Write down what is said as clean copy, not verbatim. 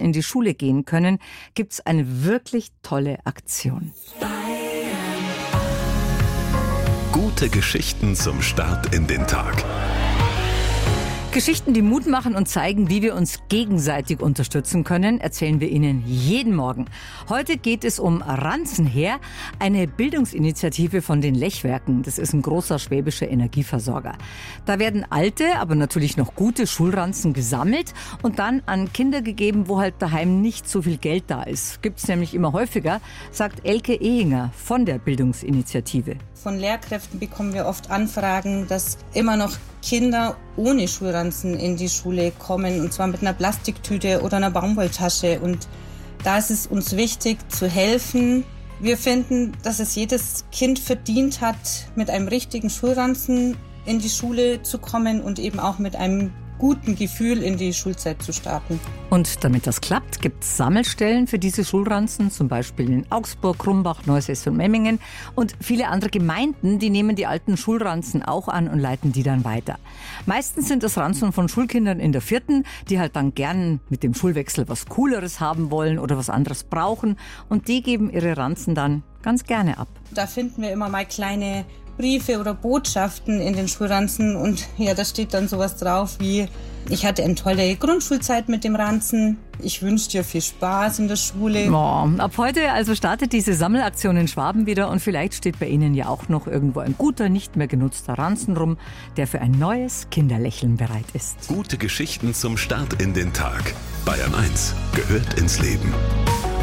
in die Schule gehen können, gibt's eine wirklich tolle Aktion. Gute Geschichten zum Start in den Tag. Geschichten, die Mut machen und zeigen, wie wir uns gegenseitig unterstützen können, erzählen wir Ihnen jeden Morgen. Heute geht es um Ranzenher, eine Bildungsinitiative von den Lechwerken. Das ist ein großer schwäbischer Energieversorger. Da werden alte, aber natürlich noch gute Schulranzen gesammelt und dann an Kinder gegeben, wo halt daheim nicht so viel Geld da ist. Gibt's nämlich immer häufiger, sagt Elke Ehinger von der Bildungsinitiative. Von Lehrkräften bekommen wir oft Anfragen, dass immer noch Kinder ohne Schulranzen in die Schule kommen, und zwar mit einer Plastiktüte oder einer Baumwolltasche. Und da ist es uns wichtig zu helfen. Wir finden, dass es jedes Kind verdient hat, mit einem richtigen Schulranzen in die Schule zu kommen und eben auch mit einem guten Gefühl in die Schulzeit zu starten. Und damit das klappt, gibt es Sammelstellen für diese Schulranzen, zum Beispiel in Augsburg, Krumbach, Neusäß und Memmingen. Und viele andere Gemeinden, die nehmen die alten Schulranzen auch an und leiten die dann weiter. Meistens sind das Ranzen von Schulkindern in der 4., die halt dann gern mit dem Schulwechsel was Cooleres haben wollen oder was anderes brauchen. Und die geben ihre Ranzen dann ganz gerne ab. Da finden wir immer mal kleine Briefe oder Botschaften in den Schulranzen, und ja, da steht dann sowas drauf wie: Ich hatte eine tolle Grundschulzeit mit dem Ranzen. Ich wünsche dir viel Spaß in der Schule. Oh, ab heute also startet diese Sammelaktion in Schwaben wieder, und vielleicht steht bei Ihnen ja auch noch irgendwo ein guter, nicht mehr genutzter Ranzen rum, der für ein neues Kinderlächeln bereit ist. Gute Geschichten zum Start in den Tag. Bayern 1 gehört ins Leben.